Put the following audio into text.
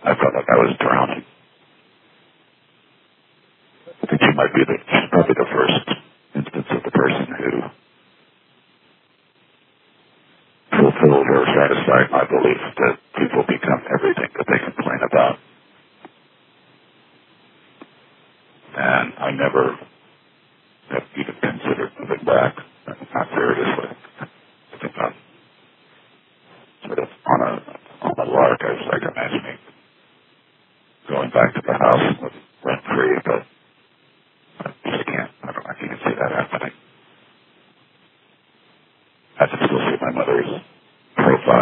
I felt like I was drowning. I think she might be she's probably the first instance of the person who fulfilled or satisfied my belief that people become everything that they complain about. And I never have even considered moving back. Not seriously. I think I'm sort of on a lark. I was like imagining going back to the house with rent free, but I just can't. I don't know. I can't see that happening. I can still see my mother's profile